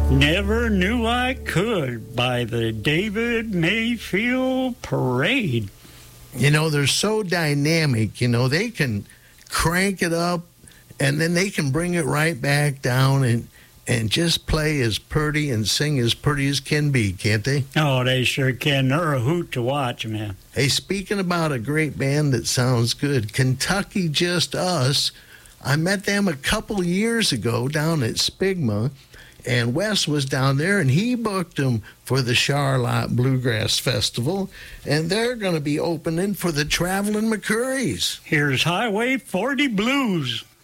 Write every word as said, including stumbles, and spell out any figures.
Never Knew I Could by the David Mayfield Parade. You know, they're so dynamic. You know, they can crank it up and then they can bring it right back down and and just play as pretty and sing as pretty as can be, can't they? Oh, they sure can. They're a hoot to watch, man. Hey, speaking about a great band that sounds good, Kentucky Just Us, I met them a couple years ago down at Spigma, and Wes was down there, and he booked them for the Charlotte Bluegrass Festival, and they're going to be opening for the Traveling McCurries. Here's Highway forty Blues.